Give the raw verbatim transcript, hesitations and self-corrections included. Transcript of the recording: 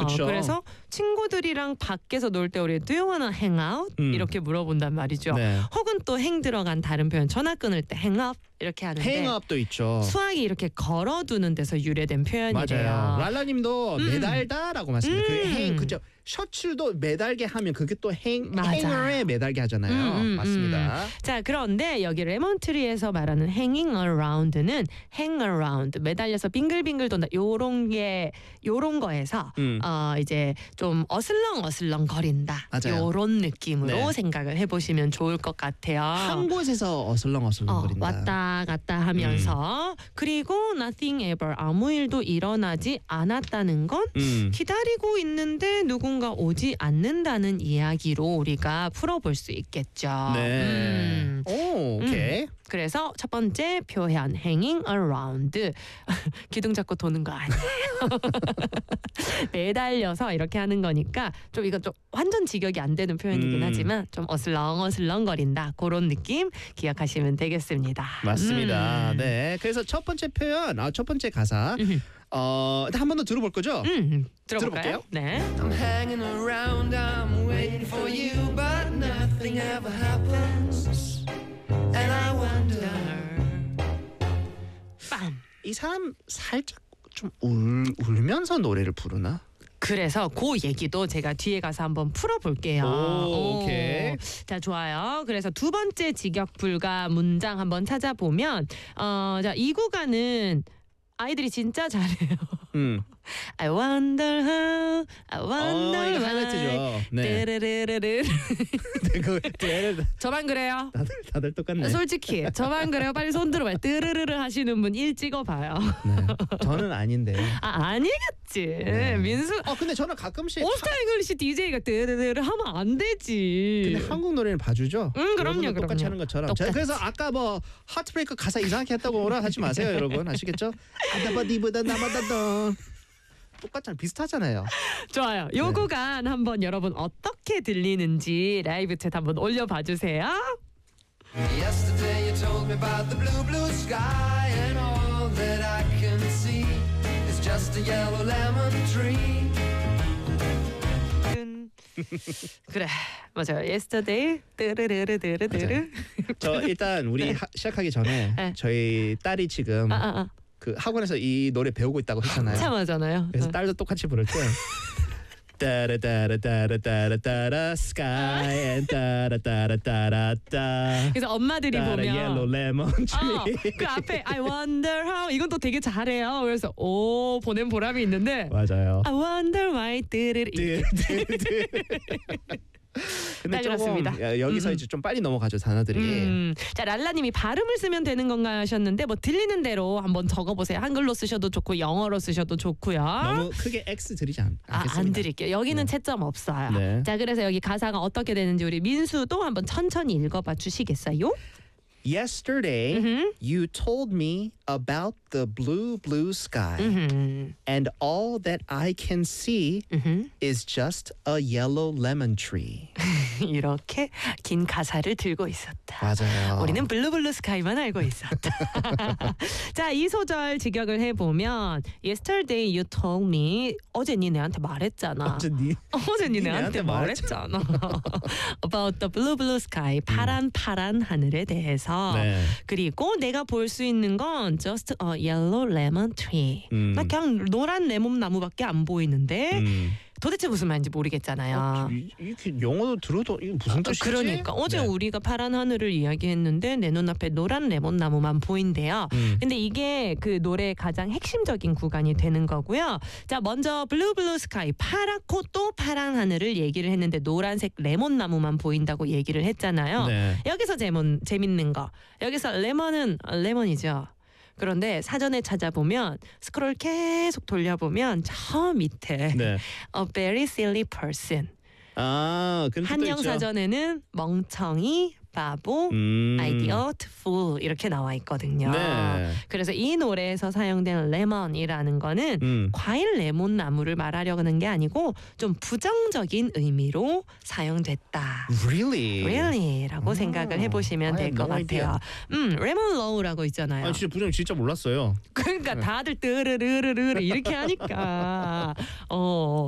그쵸. 그래서 친구들이랑 밖에서 놀 때 우리 Do you wanna hang out? 음. 이렇게 물어본단 말이죠. 네. 혹은 또 행 들어간 다른 표현 전화 끊을 때 hang up 이렇게 하는데 행업도 있죠. 수학이 이렇게 걸어두는 데서 유래된 표현이래요. 맞아요. 랄라님도 음. 매달다라고 말씀드려요. 그 음. 행, 그죠? 셔츠도 매달게 하면 그게 또 행, 맞아. 행어에 매달게 하잖아요. 음, 음, 맞습니다. 음. 자, 그런데 여기 레몬트리에서 말하는 hanging around는 hang around 매달려서 빙글빙글 돈다 요런 게 요런 거에서 음. 어 이제 좀 어슬렁 어슬렁 거린다 맞아요. 요런 느낌으로 네. 생각을 해보시면 좋을 것 같아요. 한 곳에서 어슬렁 어슬렁 어, 거린다. 왔다 갔다 하면서 그리고 nothing ever 아무 일도 일어나지 않았다는 건 음. 기다리고 있는데 누군가 오지 않는다는 이야기로 우리가 풀어볼 수 있겠죠. 네. 음. 오, 오케이. 그래서 첫 번째 표현 hanging around 기둥 잡고 도는 거 아니에요. 매달려서 이렇게 하는 거니까 좀 이거 좀 완전 직역이 안 되는 표현이긴 음. 하지만 좀 어슬렁어슬렁거린다 그런 느낌 기억하시면 되겠습니다. 맞습니다. 음. 네. 그래서 첫 번째 표현, 아, 첫 번째 가사. 어, 한 번 더 들어볼 거죠? 음, 들어볼까요? 들어볼게요. 네. I'm hanging around, I'm waiting for you, but nothing ever happens. And I wonder. 빰. 이 사람 살짝 좀 울, 울면서 노래를 부르나? 그래서 그 얘기도 제가 뒤에 가서 한번 풀어볼게요. 오, 오케이. 자, 좋아요. 그래서 두 번째 직역 불가 문장 한번 찾아보면 어, 자, 이 구간은 아이들이 진짜 잘해요. 음. I wonder how, I wonder 어, 이거 why. 하이라이트죠. 네. 르르르르르. 그, 그, 저만 그래요. 다들, 다들 똑같네. 솔직히 저만 그래요. 빨리 손 들어봐요. 뜨르르르 하시는 분 일 찍어봐요. 네. 저는 아닌데. 아, 아니겠지. 네. 민수 어, 근데 저는 가끔씩 오스타 잉글리시 디제이가 뜨르르르 하면 안 되지. 근데 한국 노래는 봐주죠. 음, 그럼요, 여러분들 똑같이 그럼요. 하는 것처럼. 똑같이. 자, 그래서 아까 뭐 하트브레이크 가사 이상하게 했다고 뭐라 하지 마세요, 여러분. 아시겠죠? 아다바디보다 나마다던 똑같잖아요. 비슷하잖아요. 좋아요. 요 네. 구간 한번 여러분 어떻게 들리는지 라이브 챗 한번 올려봐 주세요. Yesterday you told me about the blue, blue sky, and all that I can see is just a yellow lemon tree. 그래 맞아요. Yesterday 뜨르르르르르르. 저 일단 우리 하, 시작하기 전에 네. 저희 딸이 지금 아, 아, 아. 그 학원에서 이 노래 배우고 있다고 했잖아요. 참하잖아요. 그래서 딸도 똑같이 부를 때 따라따라따라따라따라 sky and 따라따라따라따 그래서 엄마들이 따라 보면 yellow lemon 어, tree. 그 앞에 I wonder how 이건 또 되게 잘해요. 그래서 오 보낸 보람이 있는데 맞아요. I wonder why 뜨르르 드, 드, 드. 근데 딱 조금 그렇습니다. 야, 여기서 음. 이제 좀 빨리 넘어가죠 단어들이. 음, 자 랄라님이 발음을 쓰면 되는 건가 하셨는데 뭐 들리는 대로 한번 적어보세요. 한글로 쓰셔도 좋고 영어로 쓰셔도 좋고요. 너무 크게 X 드리지 않, 아, 않겠습니다. 안 드릴게요. 여기는 네. 채점 없어요. 네. 자 그래서 여기 가사가 어떻게 되는지 우리 민수도 한번 천천히 읽어봐 주시겠어요? Yesterday 음흠. you told me about the blue blue sky 음흠. and all that I can see 음흠. is just a yellow lemon tree. 이렇게 긴 가사를 들고 있었다. 맞아요. 우리는 블루블루 스카이만 알고 있었다. 자, 이 소절 직역을 해보면 Yesterday you told me 어제 니 내한테 말했잖아. 어제 니 어제 니 니 내한테 내한테 말했잖아. About the blue blue sky 파란 파란 하늘에 대해서. 네. 그리고 내가 볼 수 있는 건 just a yellow lemon tree. 음. 나 그냥 노란 레몬 나무밖에 안 보이는데 음. 도대체 무슨 말인지 모르겠잖아요. 이- 이렇게 영어도 들어도 이게 무슨 뜻이지? 그러니까 어제 네. 우리가 파란 하늘을 이야기했는데 내 눈앞에 노란 레몬 나무만 보인대요. 음. 근데 이게 그 노래의 가장 핵심적인 구간이 되는 거고요. 자 먼저 블루 블루 스카이 파랗고 또 파란 하늘을 얘기를 했는데 노란색 레몬 나무만 보인다고 얘기를 했잖아요. 네. 여기서 재몬, 재밌는 거 여기서 레몬은 레몬이죠. 그런데 사전에 찾아보면 스크롤 계속 돌려보면 저 밑에 네. A very silly person 아, 그런 뜻도 한영 있죠. 사전에는 멍청이, 바보, 음. idiot, fool 이렇게 나와 있거든요. 네. 그래서 이 노래에서 사용된 레몬이라는 거는 음. 과일 레몬 나무를 말하려는 게 아니고 좀 부정적인 의미로 사용됐다. Really? Really라고 아, 생각을 해보시면 I 될 had 것 no 같아요. 음, 레몬 로우라고 있잖아요. 아, 진짜 부정 진짜 몰랐어요. 그러니까 다들 뜨르르르르 이렇게 하니까 어